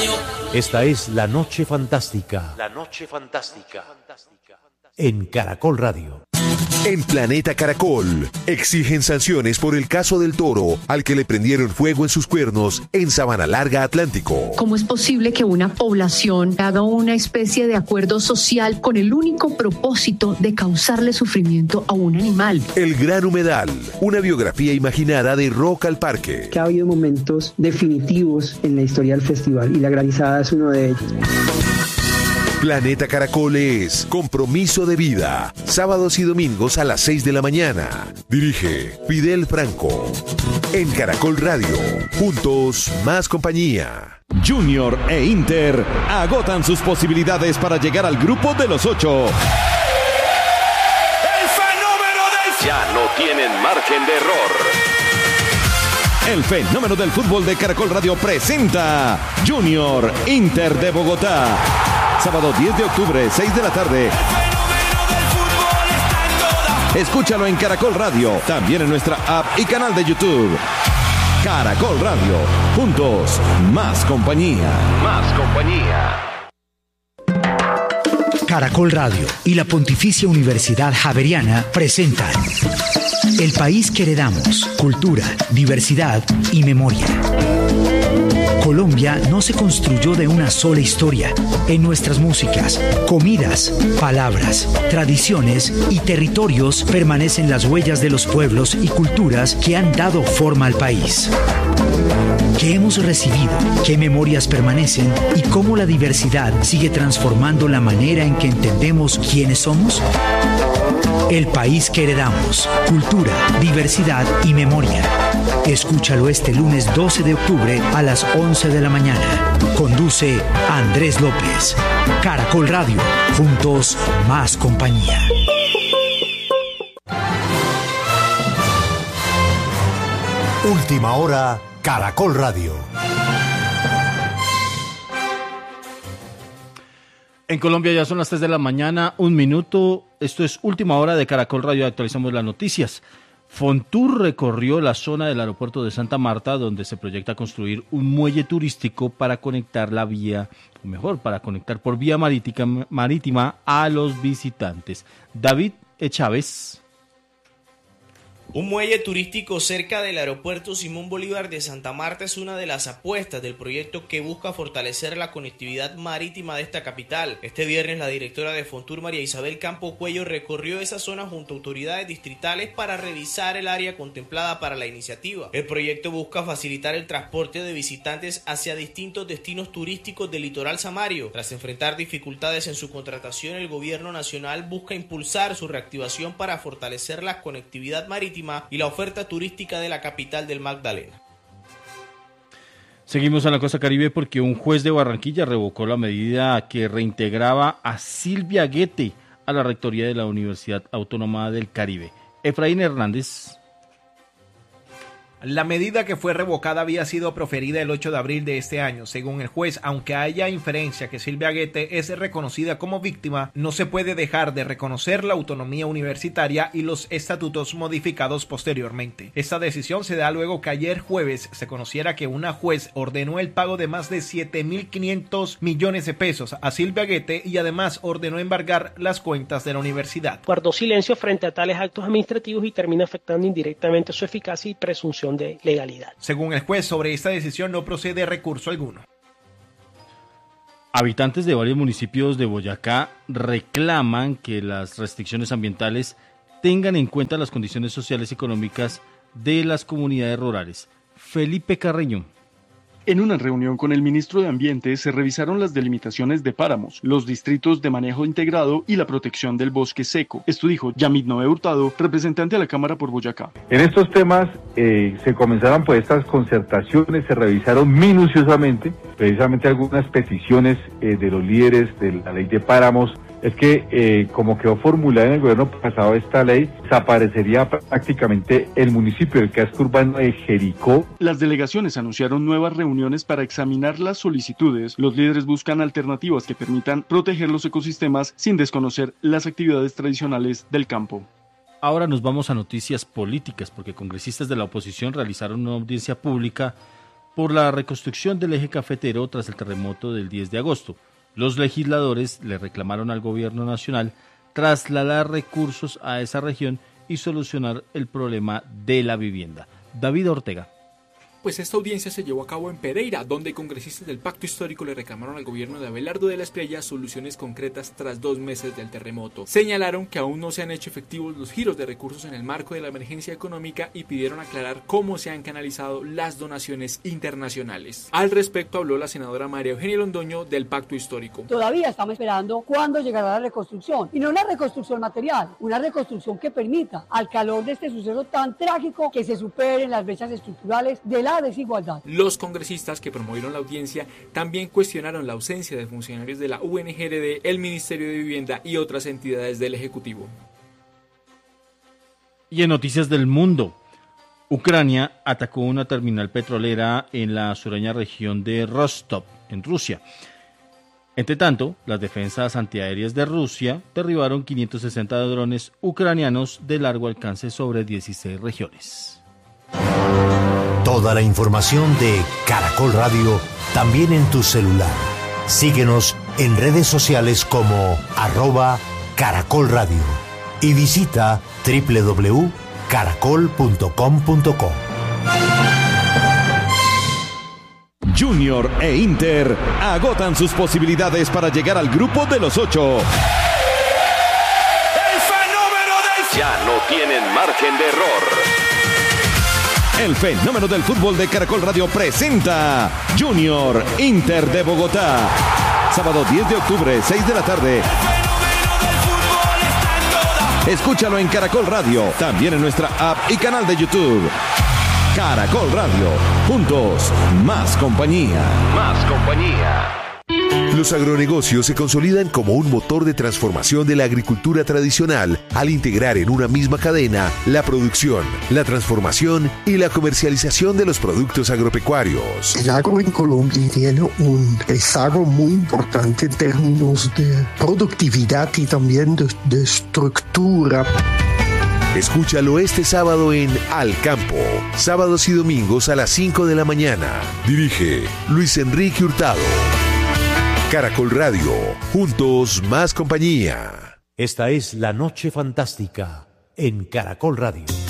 Esta es La Noche Fantástica. La Noche Fantástica. En Caracol Radio. En Planeta Caracol, exigen sanciones por el caso del toro al que le prendieron fuego en sus cuernos en Sabana Larga, Atlántico. ¿Cómo es posible que una población haga una especie de acuerdo social con el único propósito de causarle sufrimiento a un animal? El Gran Humedal, una biografía imaginada de Rock al Parque. Que ha habido momentos definitivos en la historia del festival y la granizada es uno de ellos. Planeta Caracol es Compromiso de Vida. Sábados y domingos a las 6 de la mañana. Dirige Fidel Franco. En Caracol Radio. Juntos, más compañía. Junior e Inter agotan sus posibilidades para llegar al grupo de los 8. ¡El fenómeno del... Ya no tienen margen de error. El fenómeno del fútbol de Caracol Radio presenta Junior Inter de Bogotá. Sábado 10 de octubre, 6 de la tarde. El fenómeno del fútbol está en todas. Escúchalo en Caracol Radio, también en nuestra app y canal de YouTube. Caracol Radio, juntos, más compañía. Más compañía. Caracol Radio y la Pontificia Universidad Javeriana presentan El País que Heredamos, Cultura, Diversidad y Memoria. Colombia no se construyó de una sola historia. En nuestras músicas, comidas, palabras, tradiciones y territorios permanecen las huellas de los pueblos y culturas que han dado forma al país. ¿Qué hemos recibido? ¿Qué memorias permanecen? ¿Y cómo la diversidad sigue transformando la manera en que entendemos quiénes somos? El País que Heredamos, Cultura, Diversidad y Memoria. Escúchalo este lunes 12 de octubre a las 11 de la mañana. Conduce Andrés López. Caracol Radio. Juntos, más compañía. Última hora, Caracol Radio. En Colombia ya son las 3 de la mañana, 1 minuto. Esto es Última Hora de Caracol Radio. Actualizamos las noticias. Fontur recorrió la zona del aeropuerto de Santa Marta, donde se proyecta construir un muelle turístico para conectar la vía, o mejor, para conectar por vía marítima a los visitantes. David Chávez. Un muelle turístico cerca del aeropuerto Simón Bolívar de Santa Marta es una de las apuestas del proyecto que busca fortalecer la conectividad marítima de esta capital. Este viernes la directora de Fontur, María Isabel Campo Cuello, recorrió esa zona junto a autoridades distritales para revisar el área contemplada para la iniciativa. El proyecto busca facilitar el transporte de visitantes hacia distintos destinos turísticos del litoral samario. Tras enfrentar dificultades en su contratación, el gobierno nacional busca impulsar su reactivación para fortalecer la conectividad marítima y la oferta turística de la capital del Magdalena. Seguimos en la costa caribe porque un juez de Barranquilla revocó la medida que reintegraba a Silvia Guete a la rectoría de la Universidad Autónoma del Caribe. Efraín Hernández. La medida que fue revocada había sido proferida el 8 de abril de este año. Según el juez, aunque haya inferencia que Silvia Guete es reconocida como víctima, no se puede dejar de reconocer la autonomía universitaria y los estatutos modificados posteriormente. Esta decisión se da luego que ayer jueves se conociera que una juez ordenó el pago de más de 7.500 millones de pesos a Silvia Guete y además ordenó embargar las cuentas de la universidad. Guardó silencio frente a tales actos administrativos y termina afectando indirectamente su eficacia y presunción de legalidad. Según el juez, sobre esta decisión no procede recurso alguno. Habitantes de varios municipios de Boyacá reclaman que las restricciones ambientales tengan en cuenta las condiciones sociales y económicas de las comunidades rurales. Felipe Carreño. En una reunión con el ministro de Ambiente se revisaron las delimitaciones de páramos, los distritos de manejo integrado y la protección del bosque seco. Esto dijo Yamid Noé Hurtado, representante de la Cámara por Boyacá. En estos temas se comenzaron pues estas concertaciones, se revisaron minuciosamente, precisamente algunas peticiones de los líderes de la ley de páramos. Es que como quedó formulada en el gobierno pasado esta ley, desaparecería prácticamente el municipio del casco urbano de Jericó. Las delegaciones anunciaron nuevas reuniones para examinar las solicitudes. Los líderes buscan alternativas que permitan proteger los ecosistemas sin desconocer las actividades tradicionales del campo. Ahora nos vamos a noticias políticas, porque congresistas de la oposición realizaron una audiencia pública por la reconstrucción del eje cafetero tras el terremoto del 10 de agosto. Los legisladores le reclamaron al gobierno nacional trasladar recursos a esa región y solucionar el problema de la vivienda. David Ortega. Pues esta audiencia se llevó a cabo en Pereira, donde congresistas del Pacto Histórico le reclamaron al gobierno de Abelardo de la Espriella soluciones concretas tras 2 meses del terremoto. Señalaron que aún no se han hecho efectivos los giros de recursos en el marco de la emergencia económica y pidieron aclarar cómo se han canalizado las donaciones internacionales. Al respecto habló la senadora María Eugenia Londoño del Pacto Histórico. Todavía estamos esperando cuándo llegará la reconstrucción, y no una reconstrucción material, una reconstrucción que permita, al calor de este suceso tan trágico, que se superen las brechas estructurales de la desigualdad. Los congresistas que promovieron la audiencia también cuestionaron la ausencia de funcionarios de la UNGRD, el Ministerio de Vivienda y otras entidades del Ejecutivo. Y en noticias del mundo, Ucrania atacó una terminal petrolera en la sureña región de Rostov, en Rusia. Entre tanto, las defensas antiaéreas de Rusia derribaron 560 drones ucranianos de largo alcance sobre 16 regiones. Toda la información de Caracol Radio también en tu celular. Síguenos en redes sociales como @Caracol Radio y visita www.caracol.com.co. Junior e Inter agotan sus posibilidades para llegar al grupo de los 8. ¡El fenómeno del fútbol! Ya no tienen margen de error. El fenómeno del fútbol de Caracol Radio presenta Junior Inter de Bogotá. Sábado 10 de octubre, 6 de la tarde. Escúchalo en Caracol Radio, también en nuestra app y canal de YouTube. Caracol Radio, juntos, más compañía. Más compañía. Los agronegocios se consolidan como un motor de transformación de la agricultura tradicional al integrar en una misma cadena la producción, la transformación y la comercialización de los productos agropecuarios. El agro en Colombia tiene un rezago muy importante en términos de productividad y también de estructura. Escúchalo este sábado en Al Campo, sábados y domingos a las 5 de la mañana. Dirige Luis Enrique Hurtado. Caracol Radio, juntos más compañía. Esta es La Noche Fantástica en Caracol Radio.